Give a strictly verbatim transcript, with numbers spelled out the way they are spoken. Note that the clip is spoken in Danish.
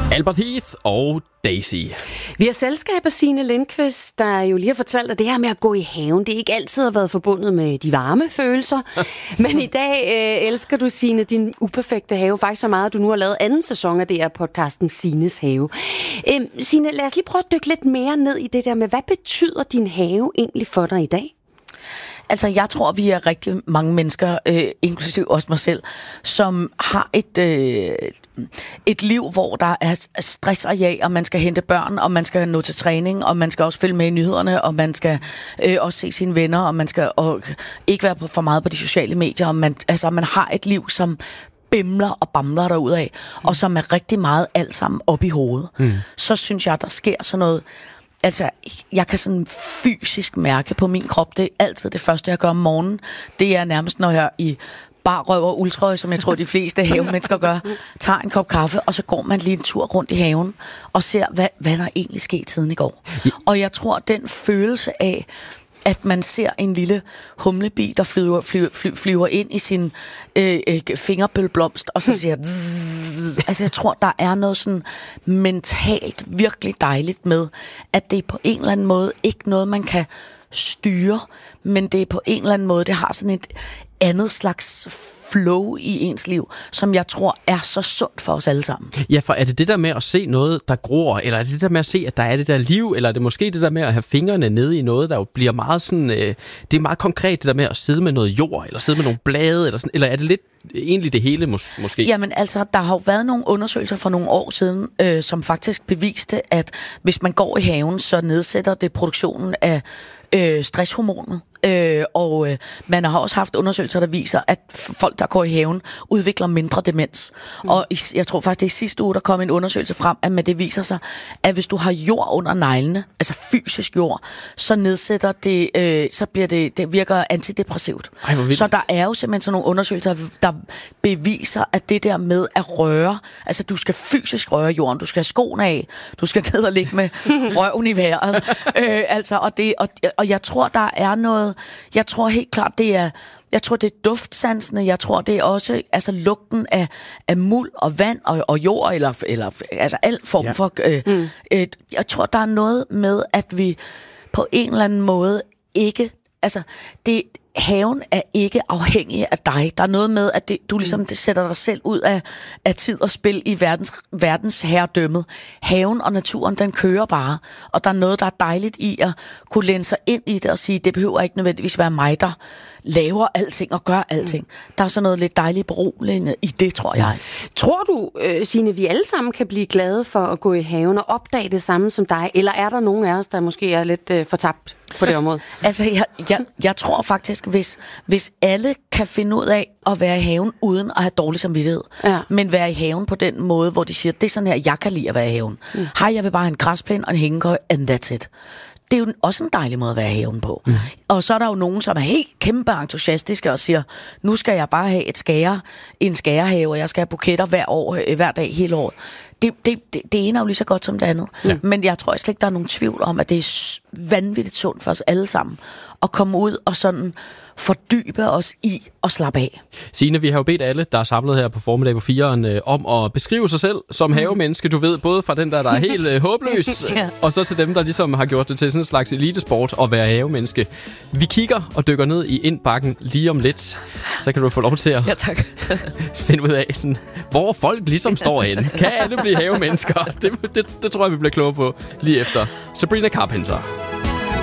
Albert Heath og Daisy. Vi har selskab af Signe Lindqvist, der jo lige har fortalt, at det her med at gå i haven, det ikke altid har været forbundet med de varme følelser. Men i dag øh, elsker du, Signe, din uperfekte have faktisk så meget, at du nu har lavet anden sæson af det her podcasten Signes Have. Øh, Signe, lad os lige prøve at dykke lidt mere ned i det der med, hvad betyder din have egentlig for dig i dag? Altså, jeg tror, vi er rigtig mange mennesker, øh, inklusive også mig selv, som har et, øh, et liv, hvor der er stress og jag, og man skal hente børn, og man skal nå til træning, og man skal også følge med i nyhederne, og man skal øh, også se sine venner, og man skal og ikke være på, for meget på de sociale medier. Og man, altså, man har et liv, som bimler og bamler derudad, mm. og som er rigtig meget alt sammen op i hovedet. Mm. Så synes jeg, der sker sådan noget. Altså, jeg kan sådan fysisk mærke på min krop, det er altid det første, jeg gør om morgenen. Det er nærmest, når jeg i bar røv og uldtrøje, som jeg tror, de fleste havemennesker gør, tager en kop kaffe, og så går man lige en tur rundt i haven, og ser, hvad, hvad der egentlig skete siden i går. Og jeg tror, den følelse af, at man ser en lille humlebi, der flyver, flyver, flyver, flyver ind i sin øh, øh, fingerbølblomst, og så siger zzz, altså jeg tror, der er noget sådan mentalt virkelig dejligt med, at det er på en eller anden måde ikke noget, man kan styre, men det er på en eller anden måde, det har sådan et andet slags flow i ens liv, som jeg tror er så sundt for os alle sammen. Ja, for er det det der med at se noget, der gror, eller er det det der med at se, at der er det der liv, eller er det måske det der med at have fingrene nede i noget, der jo bliver meget sådan, øh, det er meget konkret det der med at sidde med noget jord, eller sidde med nogle blade, eller sådan, eller er det lidt egentlig det hele mås- måske? Jamen altså, der har jo været nogle undersøgelser for nogle år siden, øh, som faktisk beviste, at hvis man går i haven, så nedsætter det produktionen af øh, stresshormonet. Øh, og øh, man har også haft undersøgelser, der viser, at folk, der går i haven, udvikler mindre demens. Mm. Og i, jeg tror faktisk, det er sidste uge, der kom en undersøgelse frem, at med det viser sig, at hvis du har jord under neglene, altså fysisk jord, så nedsætter det, øh, så bliver det, det virker antidepressivt. Ej, så der er jo simpelthen sådan nogle undersøgelser, der beviser, at det der med at røre, altså du skal fysisk røre jorden, du skal have skoene af, du skal ned og ligge med røven i vejret. øh, altså, og, det, og, og jeg tror, der er noget. Jeg tror helt klart, det er, jeg tror, det er duftsansene, jeg tror, det er også altså, lugten af, af muld og vand og, og jord, eller, eller altså alt form ja. for... Øh, mm. øh, jeg tror, der er noget med, at vi på en eller anden måde ikke... Altså, det, haven er ikke afhængig af dig. Der er noget med, at det, du ligesom det sætter dig selv ud af, af tid og spil i verdens, verdens herredømmet. Haven og naturen, den kører bare. Og der er noget, der er dejligt i at kunne læne sig ind i det og sige, det behøver ikke nødvendigvis være mig, der laver alting og gør alting. Mm. Der er så noget lidt dejligt beroligende i det, tror jeg. Tror du, øh, Signe, vi alle sammen kan blive glade for at gå i haven og opdage det samme som dig? Eller er der nogen af os, der måske er lidt øh, fortabt på det område? Altså, jeg, jeg, jeg tror faktisk, hvis, hvis alle kan finde ud af at være i haven uden at have dårlig samvittighed, ja. men være i haven på den måde, hvor de siger, det er sådan her, jeg kan lide at være i haven. Mm. Hej, jeg vil bare have en græsplæne og en hængekøj, and that's it. Det er jo også en dejlig måde at være i haven på. Mm. Og så er der jo nogen, som er helt kæmpe entusiastiske og siger, nu skal jeg bare have et skære, en skærehave, og jeg skal have buketter hver år, hver dag, hele året. Det, det, det, det ene er jo lige så godt som det andet. Ja. Men jeg tror slet ikke, der er nogen tvivl om, at det er vanvittigt sundt for os alle sammen at komme ud og sådan fordybe os i og slappe af. Signe, vi har jo bedt alle, der er samlet her på formiddag på fireren, øh, om at beskrive sig selv som havemenneske. Du ved, både fra den der, der er helt øh, håbløs, ja. og så til dem, der ligesom har gjort det til sådan en slags elitesport at være havemenneske. Vi kigger og dykker ned i indbakken lige om lidt. Så kan du få lov til at ja, tak. finde ud af, sådan, hvor folk ligesom står henne. Kan alle blive havemennesker? Det, det, det tror jeg, vi bliver kloge på lige efter Sabrina Carpenter.